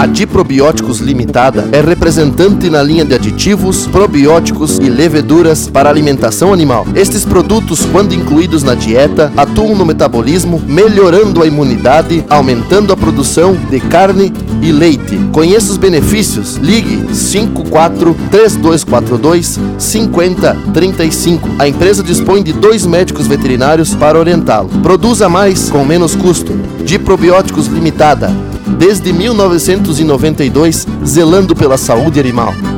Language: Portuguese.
A Diprobióticos Limitada é representante na linha de aditivos, probióticos e leveduras para alimentação animal. Estes produtos, quando incluídos na dieta, atuam no metabolismo, melhorando a imunidade, aumentando a produção de carne e leite. Conheça os benefícios? Ligue 54-3242-5035. A empresa dispõe de 2 médicos veterinários para orientá-lo. Produza mais com menos custo. Diprobióticos Limitada. Desde 1992, zelando pela saúde animal.